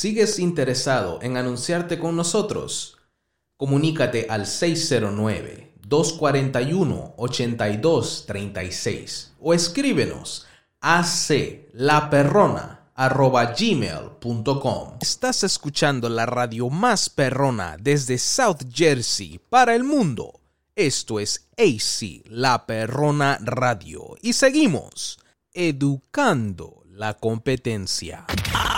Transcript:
¿Sigues interesado en anunciarte con nosotros? Comunícate al 609-241-8236 o escríbenos a aclaperrona@gmail.com. Estás escuchando la radio más perrona desde South Jersey para el mundo. Esto es AC La Perrona Radio y seguimos educando la competencia.